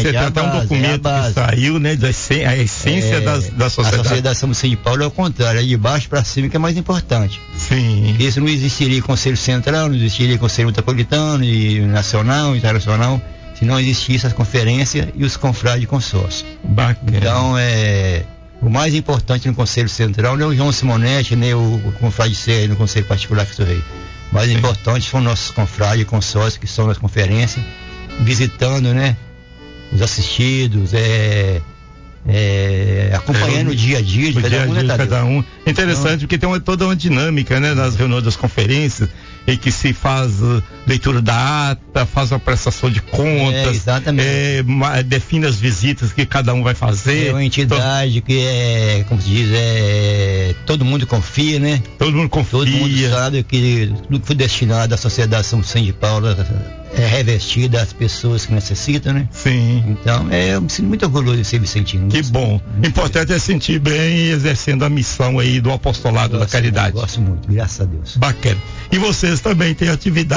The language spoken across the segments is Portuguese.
tem até um documento que saiu, né, a essência da sociedade. A sociedade São Vicente de Paulo é o contrário, é de baixo para cima que é mais importante. Sim. Isso não existiria Conselho Central, não existiria Conselho Metropolitano e Nacional, Internacional, se não existisse as conferências e os confrades consórcios. Bacana. Então, o mais importante no Conselho Central não é o João Simonetti, nem o confrade Sé no Conselho Particular Cristo Rei. O mais importante são nossos confrades e consórcios que estão nas conferências, visitando, né, os assistidos, acompanhando o dia a dia de cada um. Interessante, porque tem toda uma dinâmica, né, nas reuniões das conferências, em que se faz leitura da ata, faz uma prestação de contas, define as visitas que cada um vai fazer. É uma entidade que como se diz, todo mundo confia, né? Todo mundo confia. Todo mundo sabe que tudo que foi destinado à sociedade São Vicente de Paulo é revestido às pessoas que necessitam, né? Sim. Então, eu me sinto muito orgulhoso de ser vicentino. Que bom. Importante é sentir bem exercendo a missão aí do apostolado da caridade. Gosto muito, graças a Deus. Bacana. E vocês também têm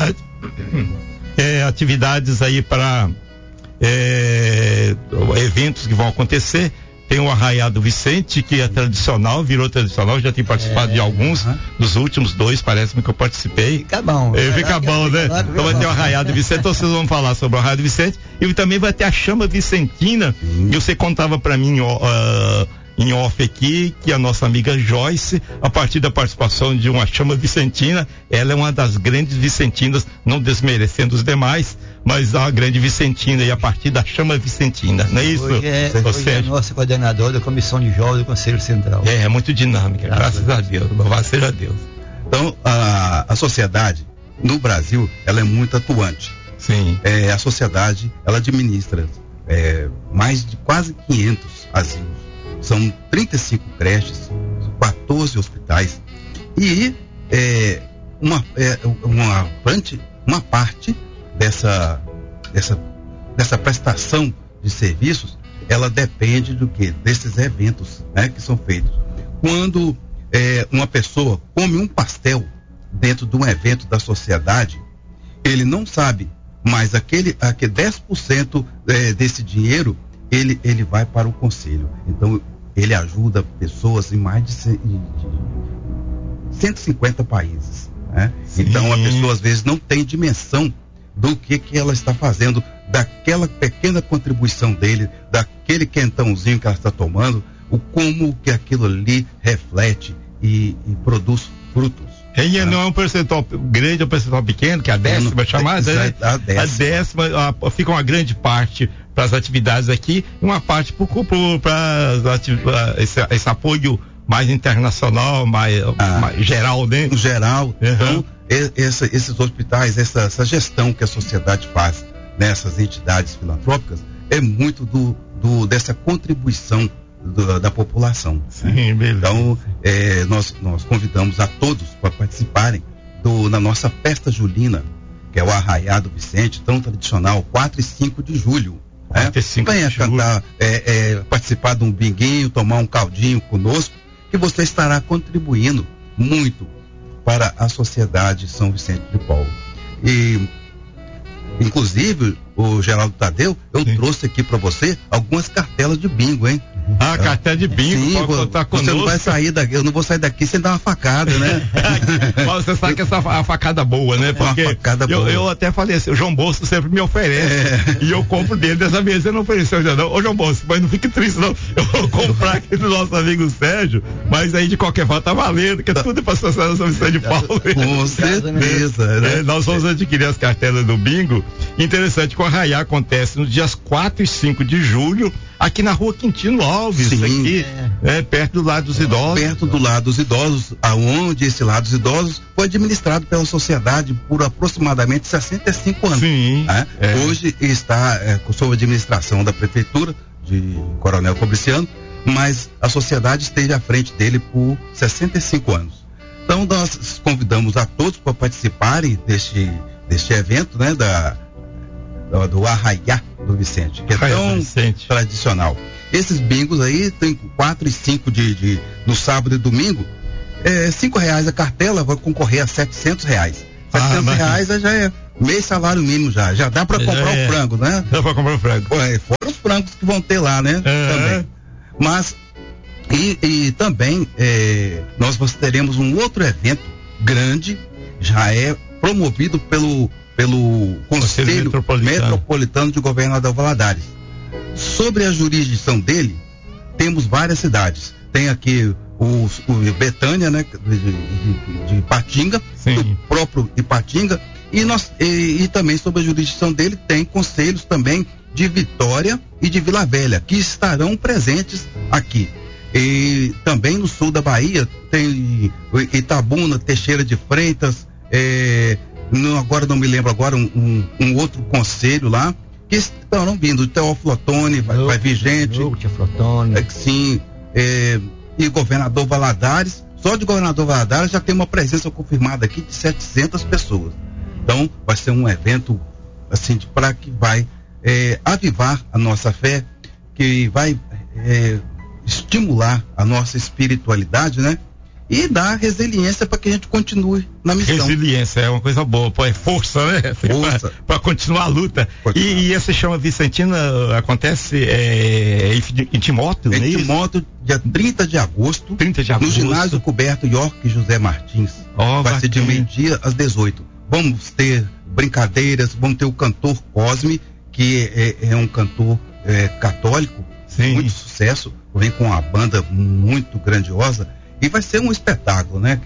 atividades aí para eventos que vão acontecer. Tem o Arraiá do Vicente, que é tradicional, virou tradicional, já tenho participado de alguns, dos últimos 2, parece-me que eu participei. Fica bom. Fica bom, né? Então vai ter o Arraiá do Vicente, então vocês vão falar sobre o Arraiá do Vicente, e também vai ter a Chama Vicentina, e você contava para mim, em off aqui, que a nossa amiga Joyce, a partir da participação de uma Chama Vicentina, ela é uma das grandes vicentinas, não desmerecendo os demais, mas a grande vicentina, e a partir da Chama Vicentina, não é isso? Hoje é a nossa coordenadora da Comissão de Jovens do Conselho Central. É muito dinâmica, graças a Deus, louvado seja Deus. Então, a sociedade no Brasil, ela é muito atuante. Sim. A sociedade, ela administra mais de quase 500 asilos. São 35 creches, 14 hospitais e uma parte dessa prestação de serviços, ela depende do quê? Desses eventos, né, que são feitos. Quando uma pessoa come um pastel dentro de um evento da sociedade, ele não sabe, mas aquele 10% desse dinheiro ele vai para o conselho. Então, ele ajuda pessoas em mais de 150 países, né? Então, a pessoa às vezes não tem dimensão do que ela está fazendo, daquela pequena contribuição dele, daquele quentãozinho que ela está tomando, como que aquilo ali reflete e produz frutos. E não é um percentual grande, é um percentual pequeno, que é a décima chamada, né? A décima fica uma grande parte para as atividades aqui, e uma parte para esse apoio mais internacional, mais geral, né? Geral. Então, esses hospitais, essa gestão que a sociedade faz nessas entidades filantrópicas é muito dessa contribuição da população. Sim, beleza. Então, nós convidamos a todos para participarem na nossa festa julina, que é o Arraiá do Vicente, tão tradicional, 4 e 5 de julho. Venha cantar, participar de um binguinho, tomar um caldinho conosco, que você estará contribuindo muito para a sociedade São Vicente de Paulo. E, inclusive, o Geraldo Tadeu, eu trouxe aqui para você algumas cartelas de bingo, hein? Cartela de bingo, sim, pode contar conosco. Você não vai sair daqui, eu não vou sair daqui sem dar uma facada, né? Mas você sabe que essa a facada boa, né? Porque eu até falei assim, o João Bosco sempre me oferece, e eu compro dele. Dessa vez ele não ofereceu ainda não. Ô João Bosco, mas não fique triste não, eu vou comprar aqui do nosso amigo Sérgio, mas aí de qualquer forma tá valendo, que tudo é para a sociedade São Vicente de Paulo. Com certeza, né? Nós vamos adquirir as cartelas do bingo. Interessante que o Arraiá acontece nos dias 4 e 5 de julho, aqui na rua Quintino Alves, aqui, perto do Lar dos Idosos. Perto do Lar dos Idosos, aonde esse Lar dos Idosos foi administrado pela sociedade por aproximadamente 65 anos. Sim. Hoje está sob administração da Prefeitura de Coronel Fabriciano, mas a sociedade esteve à frente dele por 65 anos. Então nós convidamos a todos para participarem deste evento, né, do Arraiá do Vicente, que é tão tradicional. Esses bingos aí tem 4 e 5 no sábado e domingo, R$5 a cartela, vai concorrer a R$700. R$700 já é meio salário mínimo, já dá para comprar o frango, né? Dá para comprar o frango. Fora os frangos que vão ter lá, né? Também. Mas, e também nós teremos um outro evento grande, já é promovido pelo Conselho Metropolitano de Governador Valadares. Sobre a jurisdição dele, temos várias cidades. Tem aqui o Betânia, né, de Ipatinga, do próprio Ipatinga, e também sobre a jurisdição dele tem conselhos também de Vitória e de Vila Velha, que estarão presentes aqui. E também no sul da Bahia tem Itabuna, Teixeira de Freitas, agora não me lembro agora, um outro conselho lá, que estarão vindo. O Teófilo Otoni, vai vir gente. Sim, e Governador Valadares. Só de Governador Valadares já tem uma presença confirmada aqui de 700 pessoas. Então, vai ser um evento assim, para que vai avivar a nossa fé, que vai estimular a nossa espiritualidade, né? E dar resiliência para que a gente continue na missão. Resiliência é uma coisa boa, pô, é força, né? Força. Para continuar a luta. E essa chama Vicentina acontece em Timóteo, né? Em Timóteo, dia 30 de agosto. No ginásio coberto York José Martins. Vai ser de meio-dia às 18. Vamos ter brincadeiras, vamos ter o cantor Cosme, que é um cantor católico, muito sucesso, vem com uma banda muito grandiosa. E vai ser um espetáculo, né?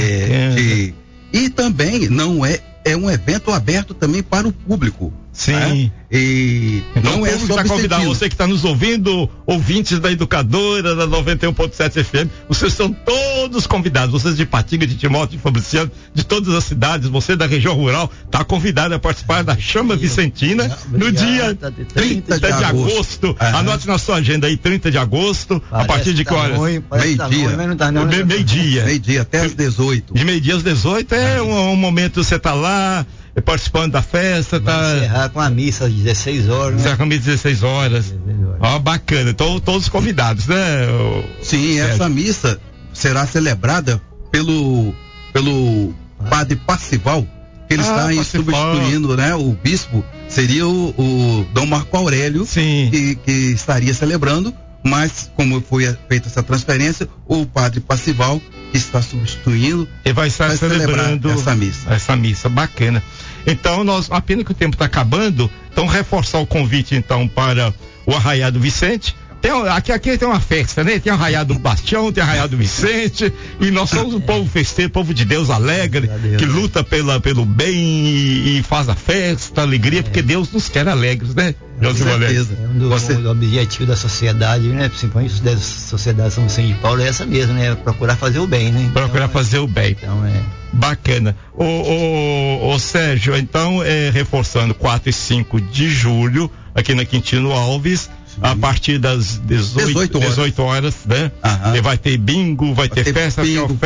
E também é um evento aberto também para o público. Sim. Né? E então não o público está convidado, você que está nos ouvindo, ouvintes da Educadora, da 91.7 FM, vocês são todos convidados, vocês de Ipatinga, de Timóteo, de Fabriciano, de todas as cidades, você da região rural, está convidado a participar da Chama Vicentina no dia 30 de agosto. Anote na sua agenda aí, 30 de agosto, a partir de que horas? Meio-dia. Meio-dia, até às 18. De meio-dia às 18 é um momento, você está lá, participando da festa, vai encerrar com a missa às 16 horas, né? Encerrar com a missa às 16 horas. Bacana. Então, todos convidados, né? Sim, Sérgio. Essa missa será celebrada pelo padre Passival, que ele está substituindo, né? O bispo seria o Dom Marco Aurélio, que estaria celebrando, mas como foi feita essa transferência, o padre Passival, que está substituindo, e vai estar celebrando essa missa bacana. Então, a pena que o tempo está acabando, então reforçar o convite então para o Arraiado Vicente. Aqui tem uma festa, né? Tem o Arraiado Bastião, tem o Arraiado Vicente, e nós somos um povo festeiro, povo de Deus alegre, que luta pelo bem e faz a festa, a alegria, porque Deus nos quer alegres, né? Com certeza. Um objetivo da sociedade, né? Principalmente da sociedade São Vicente de Paulo, é essa mesmo, né? Procurar fazer o bem, né? Procurar fazer o bem. Então bacana. O Sérgio, então, reforçando 4 e 5 de julho, aqui na Quintino Alves, a partir das 18 horas, né? Vai ter bingo, vai ter festa,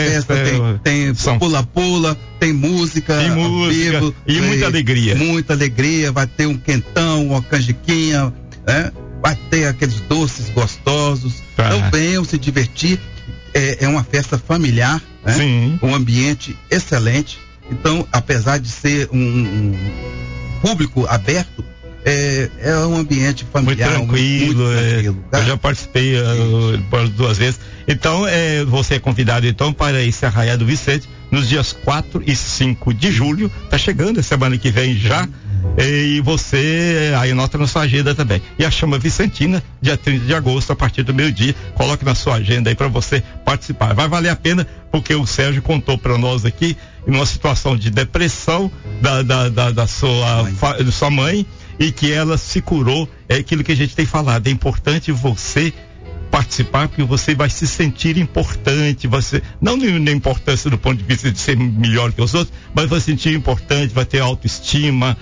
tem pula-pula, tem música, vivo, e muita alegria. Muita alegria, vai ter um quentão, uma canjiquinha, né? Vai ter aqueles doces gostosos. Então venham se divertir. É uma festa familiar, né? Sim. Um ambiente excelente. Então, apesar de ser um público aberto, é um ambiente familiar muito tranquilo. Eu já participei 2 vezes. Então, você é convidado então para esse Arraiado Vicente nos dias 4 e 5 de julho. Tá chegando a semana que vem já. E você aí anota na sua agenda também. E a Chama Vicentina, dia 30 de agosto, a partir do meio-dia. Coloque na sua agenda aí para você participar. Vai valer a pena, porque o Sérgio contou para nós aqui, em uma situação de depressão da sua mãe, e que ela se curou. É aquilo que a gente tem falado, é importante você participar, porque você vai se sentir importante, não na importância do ponto de vista de ser melhor que os outros, mas vai se sentir importante, vai ter autoestima,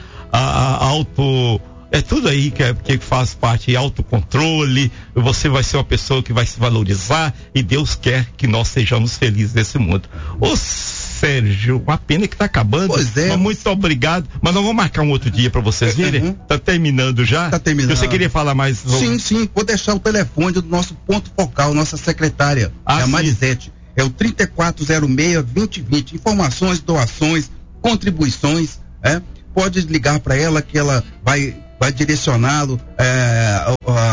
tudo aí que faz parte, autocontrole, você vai ser uma pessoa que vai se valorizar, e Deus quer que nós sejamos felizes nesse mundo. Sérgio, uma pena que está acabando. Pois é. Muito obrigado. Mas nós vamos marcar um outro dia para vocês virem. Tá terminando já? Tá terminando. Você queria falar mais? Sim. Vou deixar o telefone do nosso ponto focal, nossa secretária, a Marisete. É o 3406-2020. Informações, doações, contribuições. Pode ligar para ela que ela vai direcioná-lo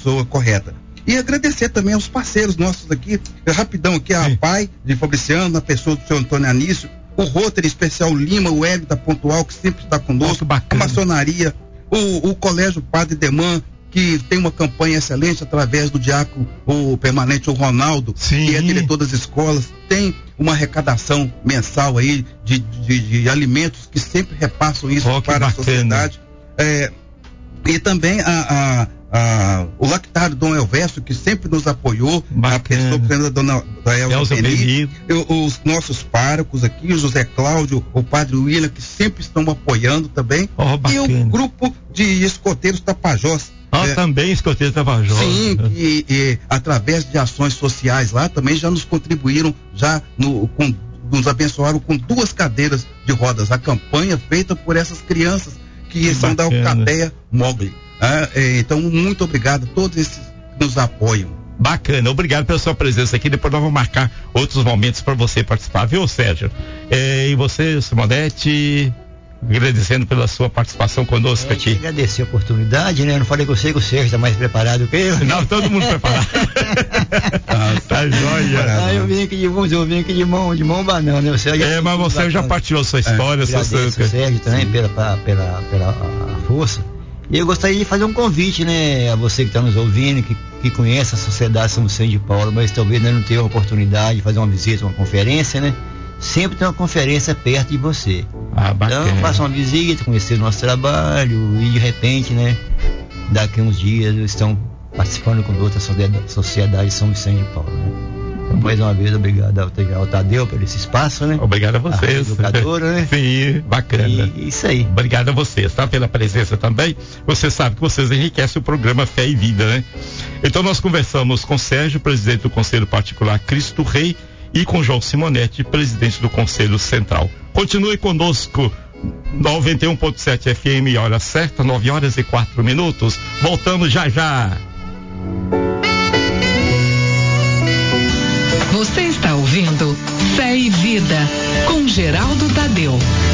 pessoa correta. E agradecer também aos parceiros nossos aqui, rapidão aqui, a PAI de Fabriciano, na pessoa do seu Antônio Anísio, o Rotary Especial Lima, o Hélio da Pontual, que sempre está conosco, a maçonaria, o Colégio Padre Deman, que tem uma campanha excelente através do diácono, o permanente, o Ronaldo, sim, que é diretor das escolas, tem uma arrecadação mensal aí de alimentos que sempre repassam isso para a sociedade. E também o lactário Dom Elvésio, que sempre nos apoiou, a pessoa da dona Elza Beni, os nossos párocos aqui, o José Cláudio, o Padre William, que sempre estão apoiando também, e o grupo de escoteiros Tapajós. Também escoteiros Tapajós. Sim, que através de ações sociais lá também já nos contribuíram, nos abençoaram com 2 cadeiras de rodas. A campanha feita por essas crianças que são da Alcateia Mogli. Então, muito obrigado a todos esses que nos apoiam. Bacana, obrigado pela sua presença aqui. Depois nós vamos marcar outros momentos para você participar, viu, Sérgio? E você, Simonete, agradecendo pela sua participação conosco aqui. Agradecer a oportunidade, né? Eu não falei com você que o Sérgio está mais preparado que eu. Não, todo mundo preparado. Tá joia. Eu vim aqui de mão banana, né? Mas você já partilhou sua história. Agradeço o Sérgio também pela força. E eu gostaria de fazer um convite, né, a você que está nos ouvindo, que conhece a Sociedade São Vicente de Paulo, mas talvez ainda não tenha a oportunidade de fazer uma visita, uma conferência, né? Sempre tem uma conferência perto de você. Então faça uma visita, conhecer o nosso trabalho e de repente, né, daqui uns dias estão participando com outra Sociedade São Vicente de Paulo, né? Então, mais uma vez, obrigado ao Tadeu por esse espaço, né? Obrigado a vocês. Educadora, né? Sim, bacana. E isso aí. Obrigado a vocês, tá? Pela presença também. Você sabe que vocês enriquecem o programa Fé e Vida, né? Então nós conversamos com Sérgio, presidente do Conselho Particular Cristo Rei, e com João Simonetti, presidente do Conselho Central. Continue conosco, 91.7 FM, hora certa, 9h04. Voltamos já já. Você está ouvindo Fé e Vida, com Geraldo Tadeu.